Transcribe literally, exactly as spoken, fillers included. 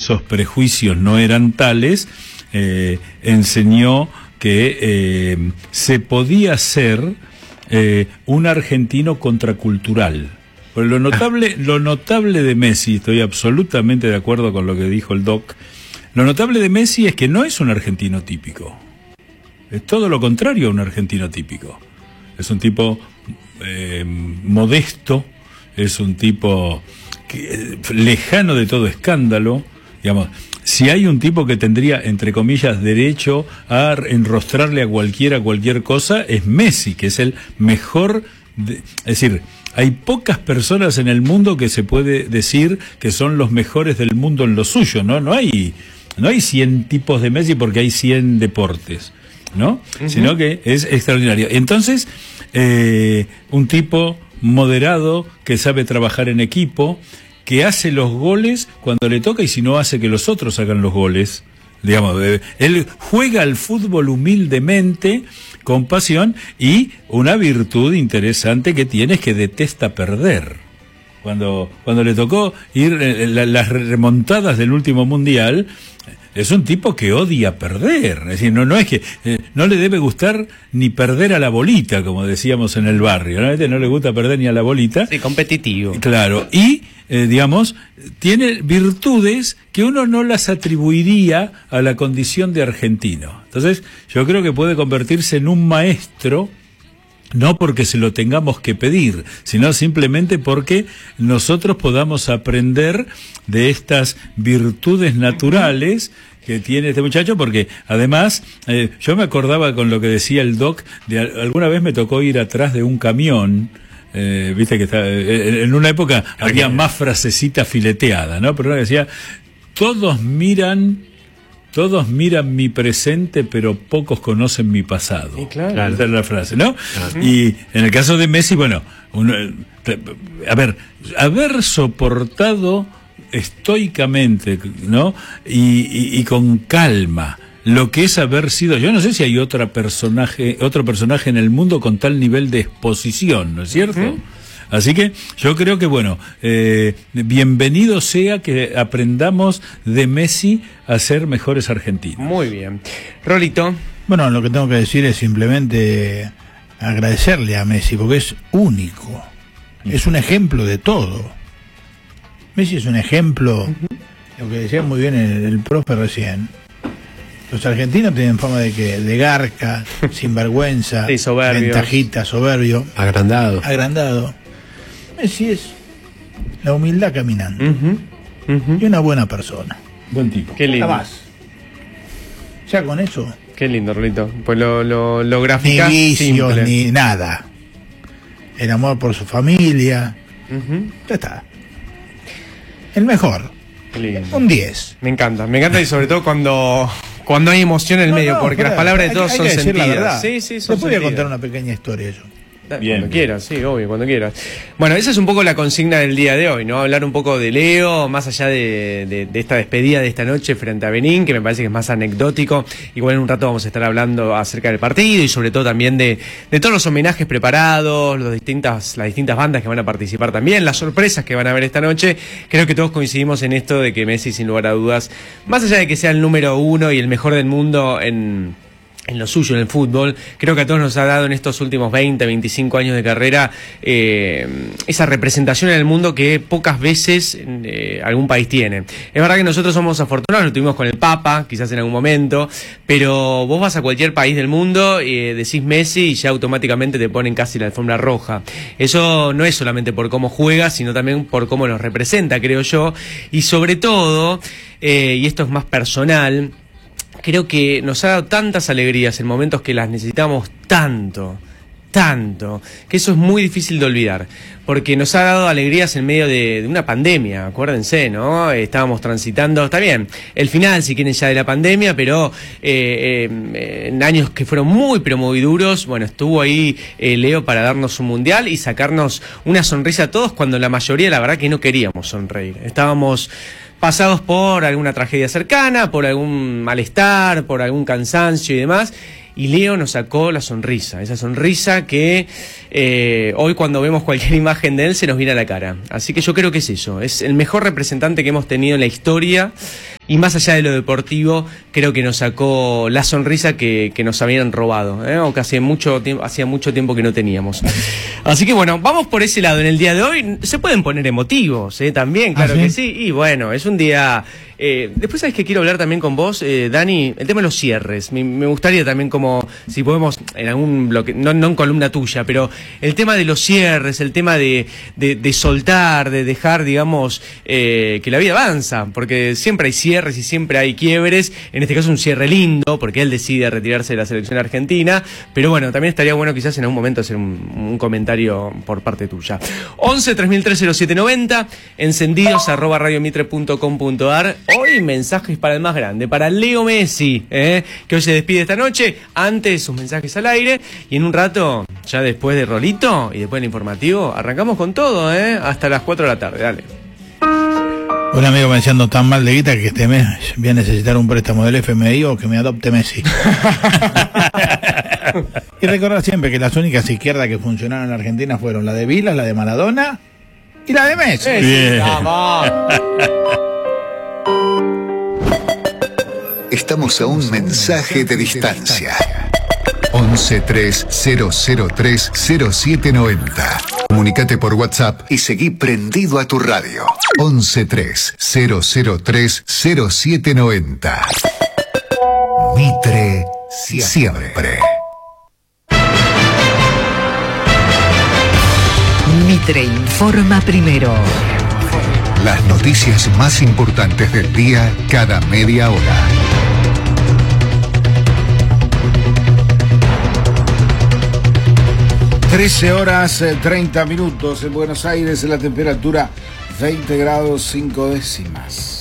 esos prejuicios no eran tales, eh, enseñó que eh, se podía ser eh, un argentino contracultural. Pero lo notable, lo notable de Messi, estoy absolutamente de acuerdo con lo que dijo el Doc, lo notable de Messi es que no es un argentino típico. Es todo lo contrario a un argentino típico. Es un tipo eh, modesto, es un tipo que, lejano de todo escándalo, digamos. Si hay un tipo que tendría, entre comillas, derecho a enrostrarle a cualquiera cualquier cosa, es Messi, que es el mejor, de, es decir, hay pocas personas en el mundo que se puede decir que son los mejores del mundo en lo suyo, ¿no? No hay, no hay cien tipos de Messi porque hay cien deportes, ¿no? Uh-huh. Sino que es extraordinario. Entonces, eh, un tipo moderado que sabe trabajar en equipo, que hace los goles cuando le toca y si no hace que los otros hagan los goles. Digamos, eh, él juega al fútbol humildemente, con pasión, y una virtud interesante que tiene es que detesta perder. Cuando, cuando le tocó ir eh, la, las remontadas del último mundial, es un tipo que odia perder. Es decir, no, no es que eh, no le debe gustar ni perder a la bolita, como decíamos en el barrio. ¿No? No le gusta perder ni a la bolita. Sí, competitivo. Claro, y eh, digamos, tiene virtudes que uno no las atribuiría a la condición de argentino. Entonces, yo creo que puede convertirse en un maestro, no porque se lo tengamos que pedir, sino simplemente porque nosotros podamos aprender de estas virtudes naturales que tiene este muchacho, porque además, eh, yo me acordaba con lo que decía el Doc, de alguna vez me tocó ir atrás de un camión, eh, viste que está, eh, en una época había más frasecita fileteada, ¿no? Pero una que decía, todos miran... Todos miran mi presente, pero pocos conocen mi pasado. Sí, claro. Esa es la frase, ¿no? Claro. Y en el caso de Messi, bueno, uno, a ver, haber soportado estoicamente, ¿no? Y, y, y con calma lo que es haber sido, yo no sé si hay otra personaje, otro personaje en el mundo con tal nivel de exposición, ¿no es cierto? ¿Mm? Así que yo creo que, bueno, eh, bienvenido sea que aprendamos de Messi a ser mejores argentinos. Muy bien. Rolito. Bueno, lo que tengo que decir es simplemente agradecerle a Messi, porque es único. Es un ejemplo de todo. Messi es un ejemplo, uh-huh. Lo que decía muy bien el, el profe recién. Los argentinos tienen fama de que de garca, sinvergüenza, sí, soberbio. Ventajita, soberbio. Agrandado. Agrandado. Messi es la humildad caminando. Uh-huh. Uh-huh. Y una buena persona. Buen tipo. Qué lindo. Nada más. Ya con eso. Qué lindo, Rolito. Pues lo, lo, lo graficás ni vicios, simple. Ni nada. El amor por su familia. Uh-huh. Ya está. El mejor. Qué lindo. Un diez. Me encanta. Me encanta y sobre todo cuando... Cuando hay emoción en el no, medio, no, porque pero las palabras de todos hay, son hay que decir sentidas. La verdad. Sí, sí, son Te podría sentidas. contar una pequeña historia yo. Bien. Cuando quieras, sí, obvio, cuando quieras. Bueno, esa es un poco la consigna del día de hoy, ¿no? Hablar un poco de Leo, más allá de, de, de esta despedida de esta noche frente a Benín, que me parece que es más anecdótico. Igual en un rato vamos a estar hablando acerca del partido y sobre todo también de, de todos los homenajes preparados, los distintas, las distintas bandas que van a participar también, las sorpresas que van a haber esta noche. Creo que todos coincidimos en esto de que Messi, sin lugar a dudas, más allá de que sea el número uno y el mejor del mundo en... en lo suyo, en el fútbol, creo que a todos nos ha dado en estos últimos veinte, veinticinco años de carrera eh, esa representación en el mundo que pocas veces eh, algún país tiene. Es verdad que nosotros somos afortunados, lo tuvimos con el Papa, quizás en algún momento, pero vos vas a cualquier país del mundo y eh, decís Messi y ya automáticamente te ponen casi la alfombra roja. Eso no es solamente por cómo juega, sino también por cómo nos representa, creo yo, y sobre todo, eh, y esto es más personal, creo que nos ha dado tantas alegrías en momentos que las necesitamos tanto, tanto, que eso es muy difícil de olvidar, porque nos ha dado alegrías en medio de, de una pandemia, acuérdense, ¿no? Estábamos transitando, está bien, el final, si quieren, ya de la pandemia, pero eh, eh, en años que fueron muy, pero muy duros, bueno, estuvo ahí eh, Leo para darnos un mundial y sacarnos una sonrisa a todos, cuando la mayoría, la verdad, que no queríamos sonreír. Estábamos pasados por alguna tragedia cercana, por algún malestar, por algún cansancio y demás, y Leo nos sacó la sonrisa, esa sonrisa que eh, hoy cuando vemos cualquier imagen de él se nos viene a la cara. Así que yo creo que es eso, es el mejor representante que hemos tenido en la historia y más allá de lo deportivo, creo que nos sacó la sonrisa que, que nos habían robado, ¿eh? O que hacía mucho tiempo, hacía mucho tiempo que no teníamos. Así que bueno, vamos por ese lado. En el día de hoy se pueden poner emotivos, ¿eh? También, claro. ¿Ah, sí? Que sí. Y bueno, es un día... Eh, después, ¿sabes que quiero hablar también con vos, eh, Dani? El tema de los cierres. Me, me gustaría también como, si podemos, en algún bloque, no, no en columna tuya, pero el tema de los cierres, el tema de, de, de soltar, de dejar, digamos, eh, que la vida avanza, porque siempre hay cierres y siempre hay quiebres. En este caso un cierre lindo, porque él decide retirarse de la selección argentina, pero bueno, también estaría bueno quizás en algún momento hacer un, un comentario por parte tuya. once tres mil tres cero siete noventa, encendidos arroba radiomitre punto com punto ar. Hoy mensajes para el más grande, para Leo Messi, ¿eh? Que hoy se despide esta noche. Antes sus mensajes al aire y en un rato, ya después de Rolito y después del informativo, arrancamos con todo, ¿eh? Hasta las cuatro de la tarde, dale. Un amigo me decía tan mal de guita que este mes voy a necesitar un préstamo del F M I o que me adopte Messi. Y recordar siempre que las únicas izquierdas que funcionaron en la Argentina fueron la de Vila, la de Maradona y la de Messi. Bien. Vamos. Estamos a un mensaje de distancia. once tres cero cero tres cero siete noventa. Comunicate por WhatsApp y seguí prendido a tu radio. once tres cero cero tres cero siete noventa. Mitre siempre. Mitre informa primero. Las noticias más importantes del día cada media hora. trece horas treinta minutos en Buenos Aires, en la temperatura veinte grados cinco décimas.